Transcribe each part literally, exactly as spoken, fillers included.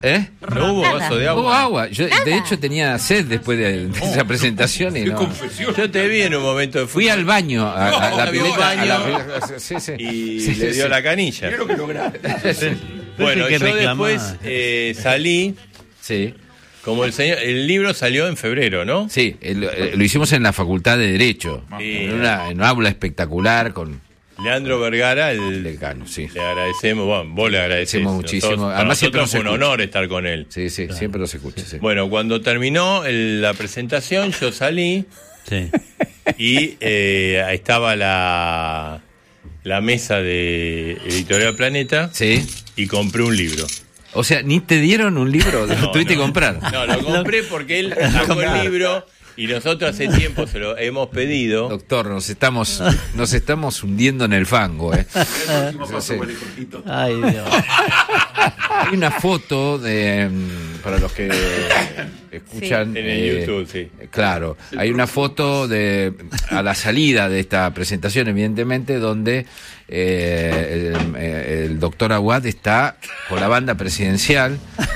¿Eh? No hubo Nada. vaso de agua. Hubo agua. Yo, Nada. de hecho, tenía sed después de, de esa presentación y ¡Qué no. confesión! Yo te vi en un momento de Fui al baño, a, a la No, pileta, baño. a la pileta, sí, sí. y Sí, le sí, dio sí. la canilla. Mira lo que lograste. Bueno, que yo reclamar. después eh, salí, Sí, como el señor, el libro salió en febrero, ¿no? sí, el- el- lo hicimos en la Facultad de Derecho, Sí. en, una, en una aula espectacular con Leandro Vergara, el el, decano, sí. le agradecemos, bueno, vos le agradecemos Agradecemos muchísimo. Para Además, siempre nosotros fue nos un escucha. honor estar con él. Sí, sí, siempre los escucha, sí. Bueno, cuando terminó el- la presentación, yo salí Sí. y eh, estaba la, la mesa de Editorial Planeta Sí. y compré un libro. O sea, ni te dieron un libro, lo No, tuviste que no. comprar. No, lo compré porque él sacó el libro y nosotros hace tiempo se lo hemos pedido. Doctor, nos estamos, nos estamos hundiendo en el fango, ¿eh? El próximo paso, Sí. Guale, Jorgito. Ay, Dios. Hay una foto de, mm, para los que escuchan En el YouTube, sí. Claro, hay una foto de a la salida de esta presentación, evidentemente, donde eh, el, eh, el doctor Aguad está con la banda presidencial,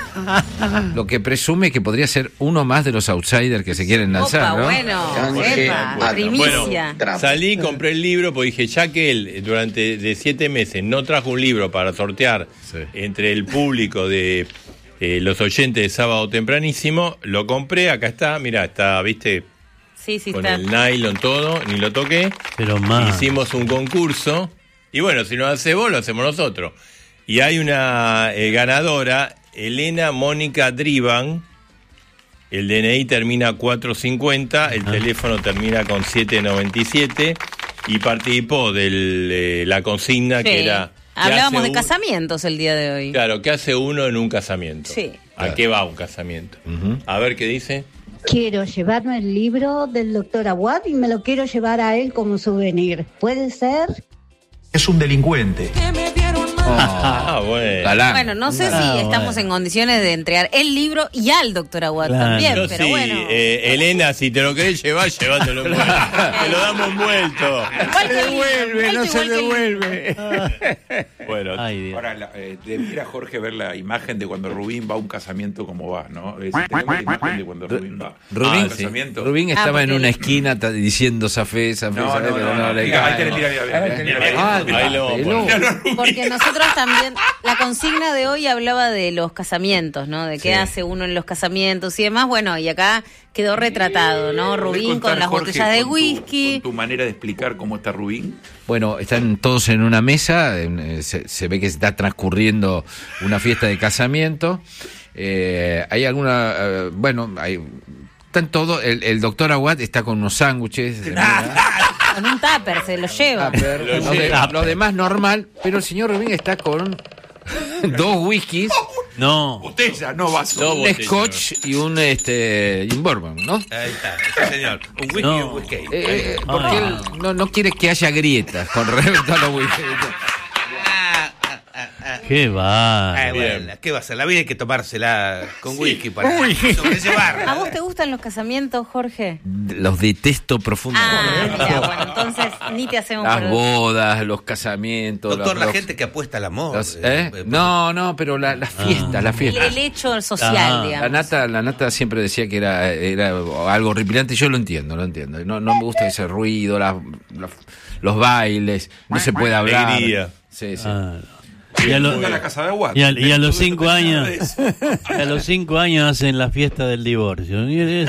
lo que presume que podría ser uno más de los outsiders que se quieren lanzar, Opa, ¿no? bueno, Canje epa, a- primicia. Bueno, salí, compré el libro, porque dije, ya que él eh, durante de siete meses no trajo un libro para sortear Sí. entre el público de eh, los oyentes de Sábado Tempranísimo, lo compré, acá está, mira, está, viste, Sí, sí, con está. el nylon todo, ni lo toqué. Pero más. Hicimos un concurso, y bueno, si no hace vos, lo hacemos nosotros. Y hay una eh, ganadora, Elena Mónica Drivan. El D N I termina cuatro cincuenta, el teléfono termina con siete noventa y siete y participó de la consigna Sí. que era... ¿qué Hablábamos hace de un- casamientos el día de hoy. Claro, ¿qué hace uno en un casamiento? Sí. ¿A qué va un casamiento? Ujú. A ver qué dice. Quiero llevarme el libro del doctor Aguad y me lo quiero llevar a él como souvenir. ¿Puede ser? Es un delincuente. Ah, bueno. Galán. Bueno, no sé Ah, si bueno. estamos en condiciones de entregar el libro y al doctor Aguad Claro. también, Yo pero sí, bueno. eh, Elena, si te lo querés llevar, llévatelo envuelto. Te lo damos envuelto. Igual que el libro, igual que el libro. Bueno, Ay, Dios. Ahora, la, eh, debiera Jorge ver la imagen de cuando Rubín va a un casamiento como va, ¿no? Es, tenemos la imagen de cuando Rubín va Rubín, a un sí. casamiento. Rubín Ah, estaba en porque una él- esquina ta- diciendo Zafé, Zafé, No, Zafé, no, pero no, no, le mira, cae. ahí tenés, mira, mira, mira, mira, mira, Ah, mira. ahí lo vamos a peló. poner. Porque nosotros también, la consigna de hoy hablaba de los casamientos, ¿no? De qué Sí. hace uno en los casamientos y demás. Bueno, y acá quedó retratado, ¿no? ¿Podés Rubín contar, con las Jorge, botellas de con tu- whisky. con tu manera de explicar cómo está Rubín. Bueno, están todos en una mesa, en, eh, se, se ve que está transcurriendo una fiesta de casamiento. Eh, hay alguna, eh, bueno, hay, están todos, el, el doctor Aguad está con unos sándwiches. de Con un tupper se lo lleva. tupper, Lo los, de- lleva. los demás normal, pero el señor Rubín está con dos whiskies, No. Botella, no vaso. No, un botella. scotch y un este y un bourbon, ¿no? Ahí está, sí, señor. Un whisky No. y un whisky. Eh, eh, Ah. porque él no, no quiere que haya grietas con respecto a los whiskies. Ah, ah, ah, ah. Qué va. Ah, Bien. bueno, ¿qué va a ser? La vida hay que tomársela con whisky para sobrellevarla. ¿A vos te gustan los casamientos, Jorge? Los detesto Ah, profundamente. mira, bueno, entonces ni te hacemos Las por el- bodas, los casamientos. Doctor, los- la los- gente que apuesta al amor. los- eh, ¿eh? eh, No, no, pero la- las fiestas, las el, fiestas. el hecho social, Ah. La digamos. nata, la nata siempre decía que era, era algo horripilante. Yo lo entiendo, lo entiendo. No, no me gusta ese ruido, la- la- los bailes, no se puede hablar. Alegría. Sí, sí. Ah, y, a lo- Fui a la casa de Aguad. y a- y a los Todo cinco esto años, de eso. y a los cinco años hacen la fiesta del divorcio. Y es-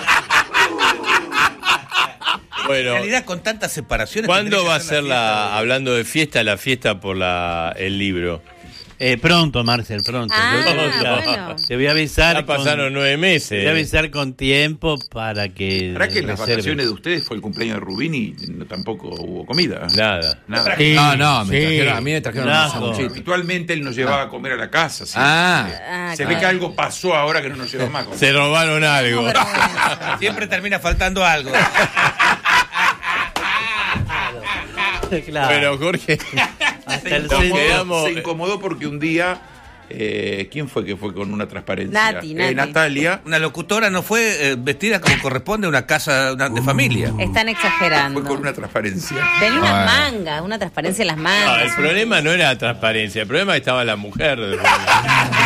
Bueno, En realidad, con tantas separaciones. ¿cuándo tendría que va a hacer ser la la, fiesta de- hablando de fiesta, la fiesta por la el libro? Eh, pronto, Marcel, pronto. Ah, Yo te, bueno. te voy a avisar. Ya pasaron con, nueve te voy a meses. avisar con tiempo para que. ¿Será que en las reserves. vacaciones de ustedes fue el cumpleaños de Rubín y no- tampoco hubo comida? Nada. Nada. Sí, No, no, me sí. trajeron- a mí me trajeron unos Claro. sanguchitos. Habitualmente él nos llevaba a comer a la casa. ¿sí? Ah, Ah, Se claro. ve que algo pasó ahora que no nos lleva más. a comer. Se robaron algo. Siempre termina faltando algo. Claro. Bueno, Jorge, Hasta el Nos centro- quedamos- Se incomodó porque un día, eh, ¿quién fue que fue con una transparencia? Nati, Eh, Nati. Natalia. Una locutora no fue eh, vestida como corresponde a una casa una- de familia. Están exagerando. Fue con una transparencia. Tenía una Bueno. manga, una transparencia en las Ah, el mangas. problema no era la transparencia, el problema es que estaba la mujer. de-